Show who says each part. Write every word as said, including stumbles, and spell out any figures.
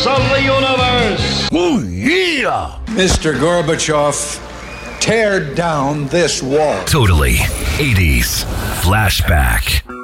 Speaker 1: of the universe.
Speaker 2: Ooh, yeah!
Speaker 3: Mister Gorbachev, tear down this wall.
Speaker 4: Totally eighties Flashback.